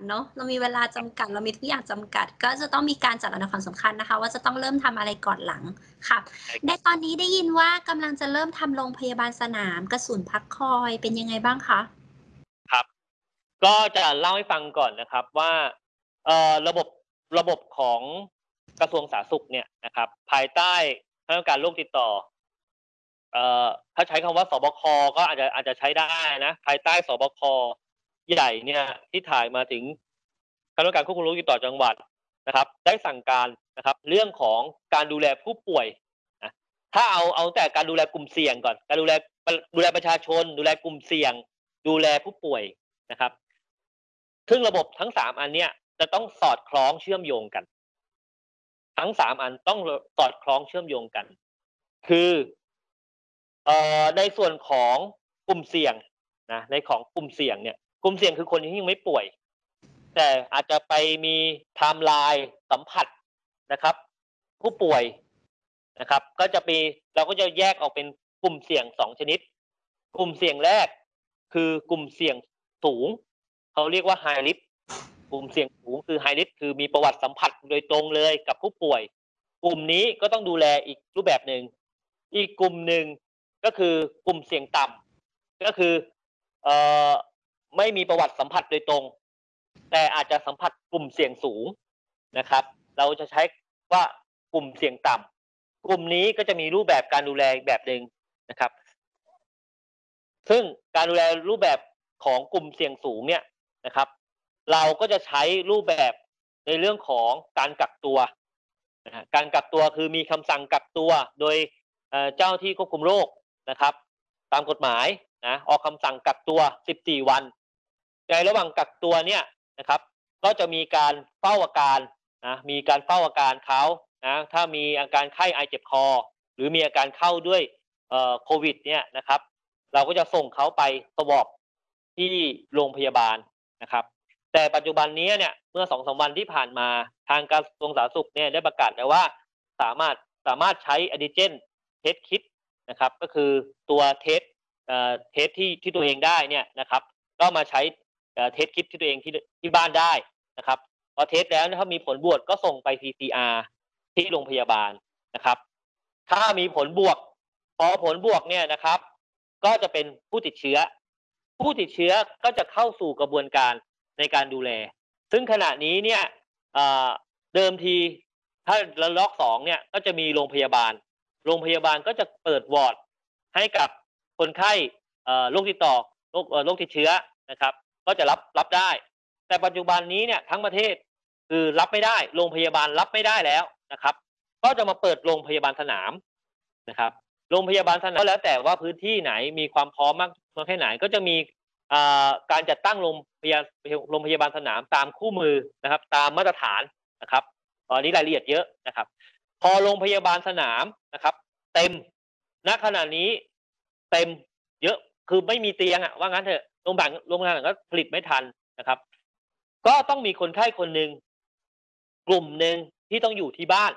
เนาะเรามีเวลาจำกัดเรามีทุกอย่างจำกัดก็จะต้องมีการจัดลำดับความสำคัญนะคะว่าจะต้องเริ่มทำอะไรก่อนหลังค่ะในตอนนี้ได้ยินว่ากำลังจะเริ่มทำโรงพยาบาลสนามกระสุนพักคอยเป็นยังไงบ้างคะครับก็จะเล่าให้ฟังก่อนนะครับว่าระบบของกระทรวงสาธารณสุขเนี่ยนะครับภายใต้คณะกรรมการโรคติดต่อถ้าใช้คำว่าสบคก็อาจจะใช้ได้นะภายใต้สบคใหญ่เนี่ยที่ถ่ายมาถึงคณะกรรมการควบคุมโรคติดต่อจังหวัดนะครับได้สั่งการนะครับเรื่องของการดูแลผู้ป่วยนะถ้าเอาแต่การดูแลกลุ่มเสี่ยงก่อนการดูแลประชาชนดูแลกลุ่มเสี่ยงดูแลผู้ป่วยนะครับซึ่งระบบทั้ง3อันเนี้ยจะต้องสอดคล้องเชื่อมโยงกันทั้ง3อันต้องสอดคล้องเชื่อมโยงกันคือในส่วนของกลุ่มเสี่ยงนะในของกลุ่มเสี่ยงเนี่ยกลุ่มเสี่ยงคือคนที่ยังไม่ป่วยแต่อาจจะไปมีไทม์ไลน์สัมผัสนะครับผู้ป่วยนะครับเราก็จะแยกออกเป็นกลุ่มเสี่ยง2ชนิดกลุ่มเสี่ยงแรกคือกลุ่มเสี่ยงสูงเขาเรียกว่า High Risk กลุ่มเสี่ยงสูงคือ High Risk คือมีประวัติสัมผัสโดยตรงเลยกับผู้ป่วยกลุ่มนี้ก็ต้องดูแลอีกรูปแบบหนึ่งอีกกลุ่มหนึ่งก็คือกลุ่มเสี่ยงต่ำก็คือเอ่อไม่มีประวัติสัมผัสโดยตรงแต่อาจจะสัมผัสกลุ่มเสี่ยงสูงนะครับเราจะใช้ว่ากลุ่มเสี่ยงต่ำกลุ่มนี้ก็จะมีรูปแบบการดูแลอีกแบบหนึ่งนะครับซึ่งการดูแลรูปแบบของกลุ่มเสี่ยงสูงเนี่ยนะครับเราก็จะใช้รูปแบบในเรื่องของการกักตัวนะฮะการกักตัวคือมีคำสั่งกักตัวโดยเจ้าที่ควบคุมโรคนะครับตามกฎหมายนะออกคำสั่งกักตัว14วันในระหว่างกักตัวเนี่ยนะครับก็จะมีการเฝ้าอาการนะมีการเฝ้าอาการเขานะถ้ามีอาการไข้ไอเจ็บคอหรือมีอาการเข้าด้วยโควิดเนี่ยนะครับเราก็จะส่งเขาไปสวอปที่โรงพยาบาลนะครับแต่ปัจจุบันนี้เนี่ยเมื่อ2-3วันที่ผ่านมาทางกระทรวงสาธารณสุขเนี่ยได้ประกาศแล้วว่าสามารถใช้แอนติเจนเทสคิดนะครับก็คือตัวเทสที่ตัวเองได้เนี่ยนะครับก็มาใช้เทสคิดที่ตัวเองที่บ้านได้นะครับพอเทสแล้วถ้ามีผลบวกก็ส่งไป PCR ที่โรงพยาบาลนะครับถ้ามีผลบวกพอผลบวกเนี่ยนะครับก็จะเป็นผู้ติดเชื้อก็จะเข้าสู่กระบวนการในการดูแลซึ่งขณะนี้เนี่ยเดิมทีถ้าระลอก2เนี่ยก็จะมีโรงพยาบาลก็จะเปิดวอร์ดให้กับคนไข้โรคติดต่อโรคติดเชื้อนะครับก็จะรับได้แต่ปัจจุบันนี้เนี่ยทั้งประเทศคือรับไม่ได้โรงพยาบาลรับไม่ได้แล้วนะครับก็จะมาเปิดโรงพยาบาลสนามนะครับโรงพยาบาลสนามก็แล้วแต่ว่าพื้นที่ไหนมีความพร้อมมากน้อยแค่ไหนก็จะมีการจัดตั้งโรงพยาบาลสนามตามคู่มือนะครับตามมาตรฐานนะครับอันนี้รายละเอียดเยอะนะครับพอโรงพยาบาลสนามนะครับเต็มณขณะนี้เต็มเยอะคือไม่มีเตียงอะว่างั้นเถอะโรงพยาบาลก็ผลิตไม่ทันนะครับก็ต้องมีคนไข้คนหนึ่งกลุ่มหนึ่งที่ต้องอยู่ที่บ้าน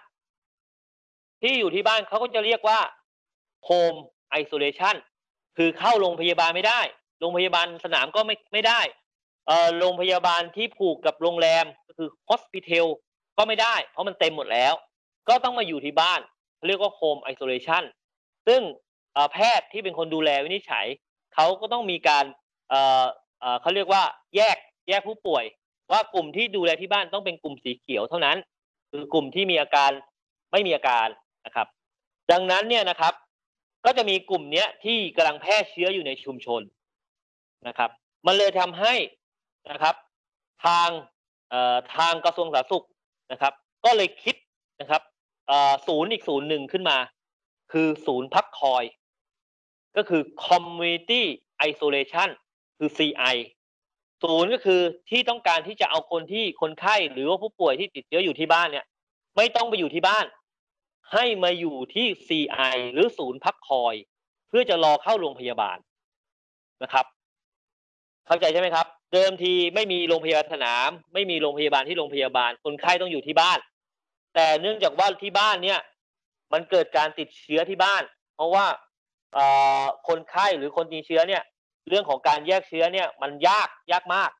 เขาก็จะเรียกว่า Home Isolation คือเข้าโรงพยาบาลไม่ได้โรงพยาบาลสนามก็ไม่ได้โรงพยาบาลที่ผูกกับโรงแรมก็คือ Hospital ก็ไม่ได้เพราะมันเต็มหมดแล้วก็ต้องมาอยู่ที่บ้านเขาเรียกว่า Home Isolation ซึ่งแพทย์ที่เป็นคนดูแลวินิจฉัยเขาก็ต้องมีการเขาเรียกว่าแยกผู้ป่วยว่ากลุ่มที่ดูแลที่บ้านต้องเป็นกลุ่มสีเขียวเท่านั้นคือกลุ่มที่มีอาการไม่มีอาการนะครับดังนั้นเนี่ยนะครับก็จะมีกลุ่มเนี้ยที่กำลังแพร่เชื้ออยู่ในชุมชนนะครับมันเลยทำให้นะครับทางทางกระทรวงสาธารณสุขนะครับก็เลยคิดนะครับศูนย์อีกศูนย์หนึ่งขึ้นมาคือศูนย์พักคอยก็คือ Community Isolation คือ CI ศูนย์ก็คือที่ต้องการที่จะเอาคนไข้หรือว่าผู้ป่วยที่ติดเชื้ออยู่ที่บ้านเนี่ยไม่ต้องไปอยู่ที่บ้านให้มาอยู่ที่ CI หรือศูนย์พักคอยเพื่อจะรอเข้าโรงพยาบาลนะครับเข้าใจใช่ไหมครับเดิมทีไม่มีโรงพยาบาลสนามไม่มีโรงพยาบาลที่โรงพยาบาลคนไข้ต้องอยู่ที่บ้านแต่เนื่องจากว่าที่บ้านเนี่ยมันเกิดการติดเชื้อที่บ้านเพราะว่าคนไข้หรือคนติดเชื้อเนี่ยเรื่องของการแยกเชื้อเนี่ยมันยากมาก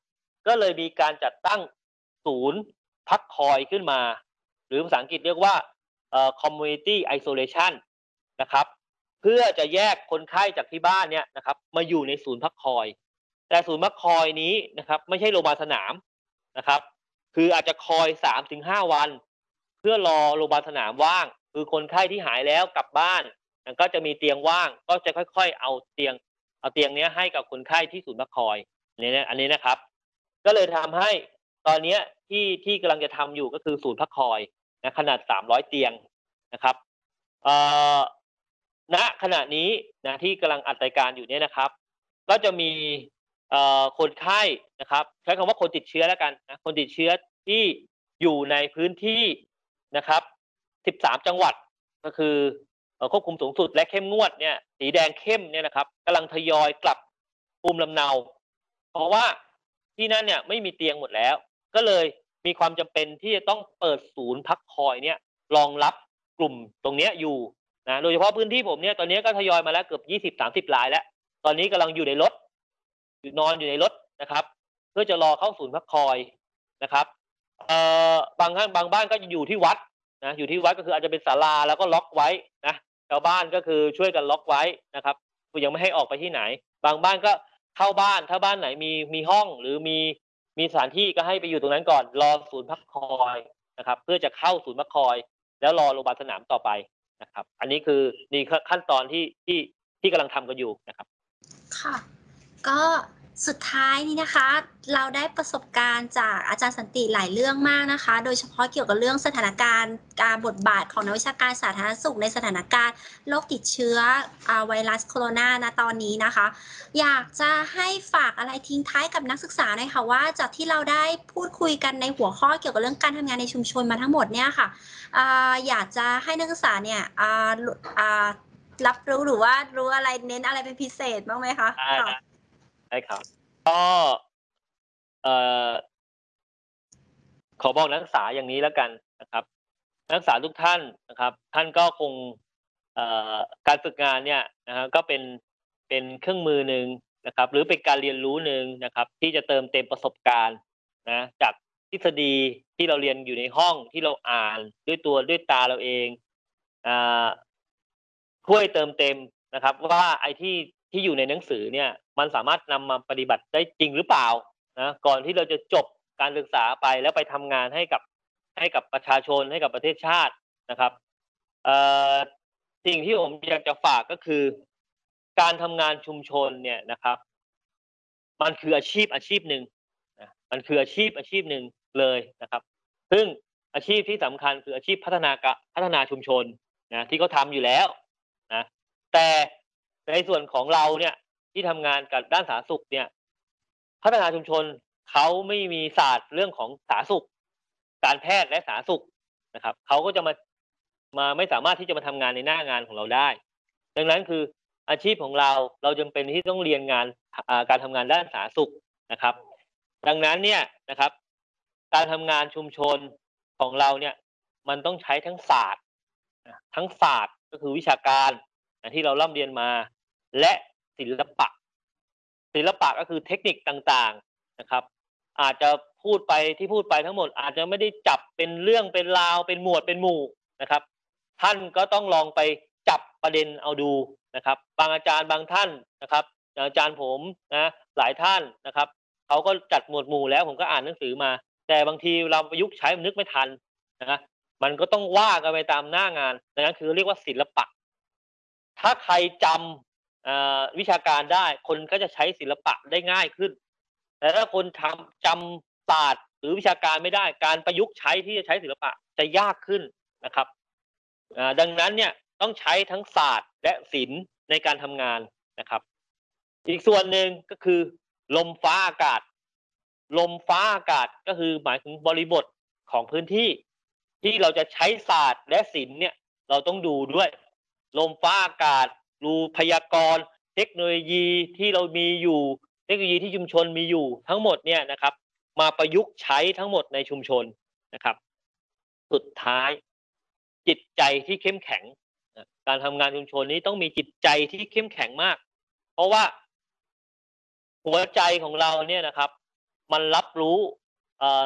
ก็เลยมีการจัดตั้งศูนย์พักคอยขึ้นมาหรือภาษาอังกฤษเรียกว่าcommunity isolation นะครับเพื่อจะแยกคนไข้จากที่บ้านเนี่ยนะครับมาอยู่ในศูนย์พักคอยแต่ศูนย์พักคอยนี้นะครับไม่ใช่โรงพยาบาลสนามนะครับคืออาจจะคอย 3-5 วันเพื่อรอโรงพยาบาลสนามว่างคือคนไข้ที่หายแล้วกลับบ้านก็จะมีเตียงว่างก็จะค่อยๆเอาเตียงนี้ให้กับคนไข้ที่ศูนย์พักคอยอันนี้นะครับก็เลยทำให้ตอนนี้ที่กำลังจะทำอยู่ก็คือศูนย์พักคอยนะขนาด300เตียงนะครับเอ่อณขณะนี้นะที่กำลังอัดรายการอยู่เนี่ยนะครับก็จะมีคนไข้นะครับใช้คำว่าคนติดเชื้อแล้วกันนะคนติดเชื้อที่อยู่ในพื้นที่นะครับ13จังหวัดก็คือควบคุมสูงสุดและเข้มงวดเนี่ยสีแดงเข้มเนี่ยนะครับกำลังทยอยกลับภูมิลำเนาเพราะว่าที่นั่นเนี่ยไม่มีเตียงหมดแล้วก็เลยมีความจำเป็นที่จะต้องเปิดศูนย์พักคอยเนี่ยรองรับกลุ่มตรงเนี้ยอยู่นะโดยเฉพาะพื้นที่ผมเนี่ยตอนนี้ก็ทยอยมาแล้วเกือบ20-30รายแล้วตอนนี้กำลังอยู่ในรถนอนอยู่ในรถนะครับเพื่อจะรอเข้าศูนย์พักคอยนะครับบางบ้านก็อยู่ที่วัดนะอยู่ที่วัดก็คืออาจจะเป็นศาลาแล้วก็ล็อกไว้นะชาวบ้านก็คือช่วยกันล็อกไว้นะครับคือยังไม่ให้ออกไปที่ไหนบางบ้านก็เข้าบ้านถ้าบ้านไหนมีห้องหรือมีสถานที่ก็ให้ไปอยู่ตรงนั้นก่อนรอศูนย์พักคอยนะครับเพื่อจะเข้าศูนย์พักคอยแล้วรอโรงพยาบาลสนามต่อไปนะครับอันนี้คือนี่ขั้นตอนที่กำลังทำกันอยู่นะครับค่ะก็สุดท้ายนี้นะคะเราได้ประสบการณ์จากอาจารย์สันติหลายเรื่องมากนะคะโดยเฉพาะเกี่ยวกับเรื่องสถานการณ์การบทบาทของนักวิชาการสาธารณสุขในสถานการณ์โรคติดเชื้อไวรัสโคโรนาณตอนนี้นะคะอยากจะให้ฝากอะไรทิ้งท้ายกับนักศึกษาหน่อยค่ะว่าจากที่เราได้พูดคุยกันในหัวข้อเกี่ยวกับเรื่องการทำงานในชุมชนมาทั้งหมดเนี่ยค่ะอยากจะให้นักศึกษาเนี่ยรับรู้หรือว่ารู้อะไรเน้นอะไรเป็นพิเศษบ้างไหมคะได้ครับก็ขอบอกนักศึกษาอย่างนี้แล้วกันนะครับนักศึกษาทุกท่านนะครับท่านก็คงการฝึกงานเนี่ยนะฮะก็เป็นเครื่องมือหนึ่งนะครับหรือเป็นการเรียนรู้หนึ่งนะครับที่จะเติมเต็มประสบการณ์นะจากทฤษฎีที่เราเรียนอยู่ในห้องที่เราอ่านด้วยตาเราเองอ่าช่วยเติมเต็มนะครับว่าไอ้ที่อยู่ในหนังสือเนี่ยมันสามารถนำมาปฏิบัติได้จริงหรือเปล่านะก่อนที่เราจะจบการศึกษาไปแล้วไปทำงานให้กับประชาชนให้กับประเทศชาตินะครับเอ่อสิ่งที่ผมอยากจะฝากก็คือการทำงานชุมชนเนี่ยนะครับมันคืออาชีพหนึ่งนะมันคืออาชีพหนึ่งเลยนะครับซึ่งอาชีพที่สำคัญคืออาชีพพัฒนาชุมชนนะที่เขาทำอยู่แล้วนะแต่ในส่วนของเราเนี่ยที่ทำงานกับด้านสาธารณสุขเนี่ยพัฒนาชุมชนเขาไม่มีศาสตร์เรื่องของสาธารณสุขการแพทย์และสาธารณสุขนะครับเขาก็จะมาไม่สามารถที่จะมาทำงานในหน้างานของเราได้ดังนั้นคืออาชีพของเราจำเป็นที่ต้องเรียนงานการทำงานด้านสาธารณสุขนะครับดังนั้นเนี่ยนะครับการทำงานชุมชนของเราเนี่ยมันต้องใช้ทั้งศาสตร์ก็คือวิชาการที่เราร่ำเรียนมาและศิลปะก็คือเทคนิคต่างๆนะครับอาจจะพูดไปทั้งหมดอาจจะไม่ได้จับเป็นเรื่องเป็นราวเป็นหมวดเป็นหมู่นะครับท่านก็ต้องลองไปจับประเด็นเอาดูนะครับบางอาจารย์บางท่านนะครับอย่างอาจารย์ผมนะหลายท่านนะครับเขาก็จัดหมวดหมู่แล้วผมก็อ่านหนังสือมาแต่บางทีเราประยุกต์ใช้มันนึกไม่ทันนะมันก็ต้องว่ากันไปตามหน้างานดังนั้นคือเรียกว่าศิลปะถ้าใครจำวิชาการได้คนก็จะใช้ศิลปะได้ง่ายขึ้นแต่ถ้าคนจำศาสตร์หรือวิชาการไม่ได้การประยุกต์ใช้ที่จะใช้ศิลปะจะยากขึ้นนะครับดังนั้นเนี่ยต้องใช้ทั้งศาสตร์และศิลป์ในการทำงานนะครับอีกส่วนหนึ่งก็คือลมฟ้าอากาศก็คือหมายถึงบริบทของพื้นที่ที่เราจะใช้ศาสตร์และศิลป์เนี่ยเราต้องดูด้วยลมฟ้าอากาศดูพยากรณ์เทคโนโลยีที่เรามีอยู่เทคโนโลยีที่ชุมชนมีอยู่ทั้งหมดเนี่ยนะครับมาประยุกต์ใช้ทั้งหมดในชุมชนนะครับสุดท้ายจิตใจที่เข้มแข็งการทำงานชุมชนนี้ต้องมีจิตใจที่เข้มแข็งมากเพราะว่าหัวใจของเราเนี่ยนะครับมันรับรู้